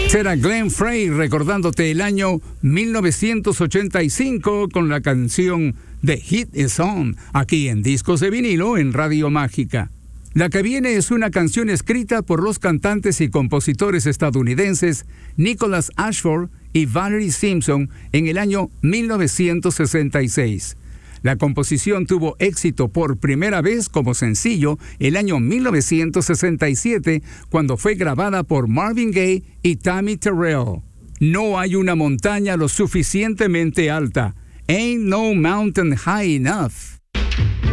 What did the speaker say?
Será Glenn Frey recordándote el año 1985 con la canción The Hit Is On, aquí en Discos de Vinilo en Radio Mágica. La que viene es una canción escrita por los cantantes y compositores estadounidenses Nicholas Ashford y Valerie Simpson en el año 1966. La composición tuvo éxito por primera vez como sencillo el año 1967, cuando fue grabada por Marvin Gaye y Tammy Terrell. No hay una montaña lo suficientemente alta. Ain't no mountain high enough.